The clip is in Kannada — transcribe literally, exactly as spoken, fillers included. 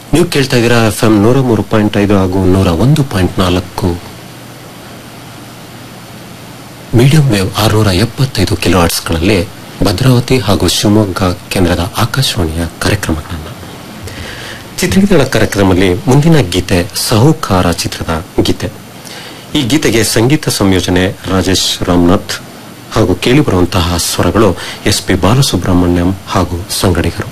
ನೀವು ಕೇಳ್ತಾ ಇದ್ದೀರಾ ಎಫ್ ಎಂ ನೂರ ಮೂರು ಪಾಯಿಂಟ್ ಐದು ಹಾಗೂ ನೂರ ಒಂದು ಪಾಯಿಂಟ್ ನಾಲ್ಕು ಮೀಡಿಯಂ ವೇವ್ ಆರುನೂರ ಎಪ್ಪತ್ತೈದು ಕಿಲೋ ಹರ್ಟ್ಸ್ಗಳಲ್ಲಿ ಭದ್ರಾವತಿ ಹಾಗೂ ಶಿವಮೊಗ್ಗ ಕೇಂದ್ರದ ಆಕಾಶವಾಣಿಯ ಕಾರ್ಯಕ್ರಮಗಳನ್ನು. ಚಿತ್ರಗೀತೆಗಳ ಕಾರ್ಯಕ್ರಮದಲ್ಲಿ ಮುಂದಿನ ಗೀತೆ ಸಾಹುಕಾರ ಚಿತ್ರದ ಗೀತೆ. ಈ ಗೀತೆಗೆ ಸಂಗೀತ ಸಂಯೋಜನೆ ರಾಜೇಶ್ ರಾಮನಾಥ್ ಹಾಗೂ ಕೇಳಿಬರುವಂತಹ ಸ್ವರಗಳು ಎಸ್ ಪಿ ಬಾಲಸುಬ್ರಹ್ಮಣ್ಯಂ ಹಾಗೂ ಸಂಗಡಿಗರು.